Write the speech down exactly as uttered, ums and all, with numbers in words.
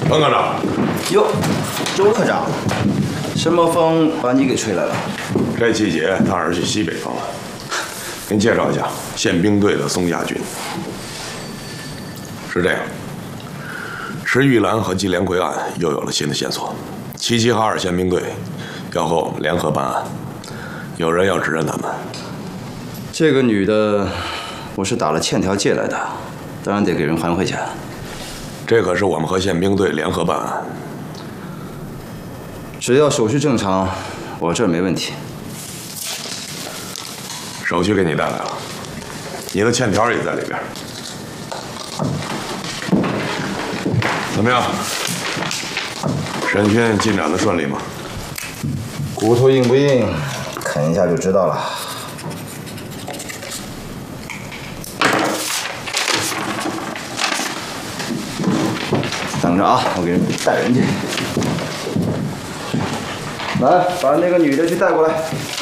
彭科长。 哟，周科长，什么风把你给吹来了？ 这季节当然是西北风了。给你介绍一下，宪兵队的松下军。是这样，石玉兰和季连魁案又有了新的线索，齐齐哈尔宪兵队要和我们联合办案，有人要指认他们。 这个女的，我是打了欠条借来的，当然得给人还回去。 这可是我们和宪兵队联合办案， 只要手续正常，我这儿没问题。 手续给你带来了，你的欠条也在里边。怎么样？审讯进展的顺利吗？ 骨头硬不硬，啃一下就知道了。等着啊，我给人带人去。来，把那个女的去带过来。